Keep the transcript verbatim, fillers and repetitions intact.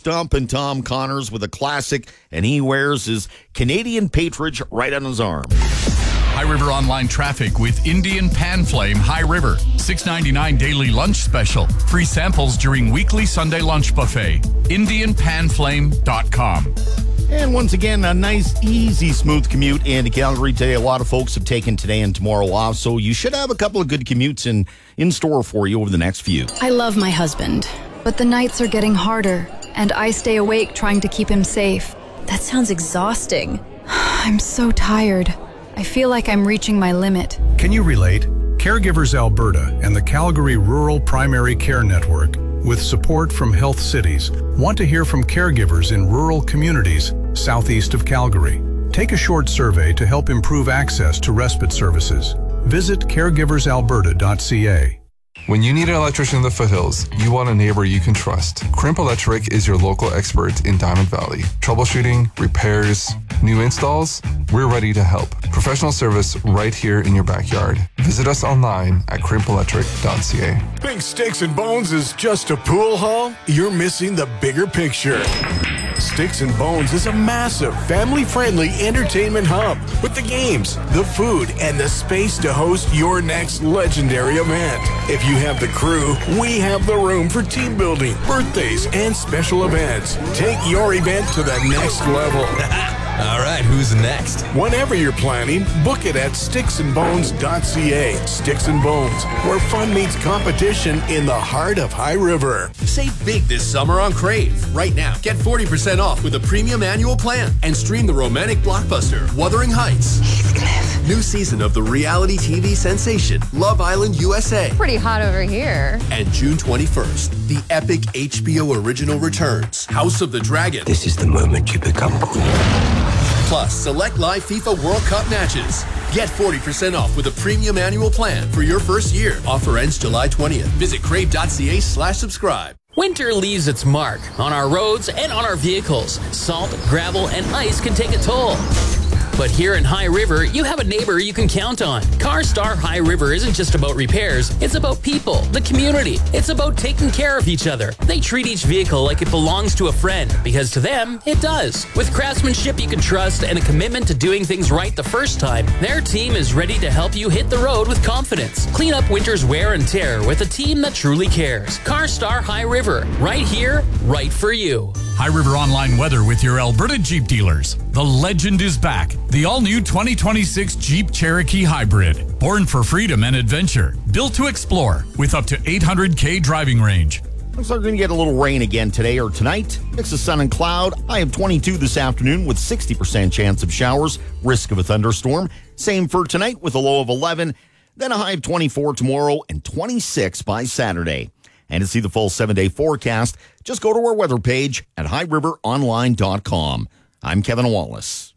Stump and Tom Connors with a classic, and he wears his Canadian patronage right on his arm. High River Online traffic with Indian Pan Flame High River. six ninety-nine daily lunch special. Free samples during weekly Sunday lunch buffet. indian pan flame dot com. And once again, a nice, easy, smooth commute into Calgary today. A lot of folks have taken today and tomorrow off, so you should have a couple of good commutes in, in store for you over the next few. I love my husband, but the nights are getting harder, and I stay awake trying to keep him safe. That sounds exhausting. I'm so tired. I feel like I'm reaching my limit. Can you relate? Caregivers Alberta and the Calgary Rural Primary Care Network, with support from Health Cities, want to hear from caregivers in rural communities southeast of Calgary. Take a short survey to help improve access to respite services. Visit caregivers alberta dot c a. When you need an electrician in the foothills, you want a neighbor you can trust. Crimp Electric is your local expert in Diamond Valley. Troubleshooting, repairs, new installs, we're ready to help. Professional service right here in your backyard. Visit us online at crimp electric dot c a. Think Sticks and Bones is just a pool hall? You're missing the bigger picture. Sticks and Bones is a massive, family-friendly entertainment hub with the games, the food, and the space to host your next legendary event. If you have the crew, we have the room for team building, birthdays, and special events. Take your event to the next level. All right, who's next? Whenever you're planning, book it at sticks and bones dot c a. Sticks and Bones, where fun meets competition in the heart of High River. Save big this summer on Crave. Right now, get forty percent off with a premium annual plan and stream the romantic blockbuster Wuthering Heights. Heathcliff. New season of the reality T V sensation Love Island U S A. Pretty hot over here. And June twenty-first, the epic H B O original returns, House of the Dragon. This is the moment you become queen. Plus, select live FIFA World Cup matches. Get forty percent off with a premium annual plan for your first year. Offer ends July twentieth. Visit crave dot c a slash subscribe. Winter leaves its mark on our roads and on our vehicles. Salt, gravel, and ice can take a toll. But here in High River, you have a neighbor you can count on. CarStar High River isn't just about repairs. It's about people, the community. It's about taking care of each other. They treat each vehicle like it belongs to a friend, because to them, it does. With craftsmanship you can trust and a commitment to doing things right the first time, their team is ready to help you hit the road with confidence. Clean up winter's wear and tear with a team that truly cares. CarStar High River, right here, right for you. High River Online weather with your Alberta Jeep dealers. The legend is back. The all-new twenty twenty-six Jeep Cherokee Hybrid. Born for freedom and adventure. Built to explore with up to eight hundred K driving range. Looks like we're going to get a little rain again today or tonight. Mix of sun and cloud. High of twenty-two this afternoon with sixty percent chance of showers. Risk of a thunderstorm. Same for tonight with a low of eleven. Then a high of twenty-four tomorrow and twenty-six by Saturday. And to see the full seven-day forecast, just go to our weather page at high river online dot com. I'm Kevin Wallace.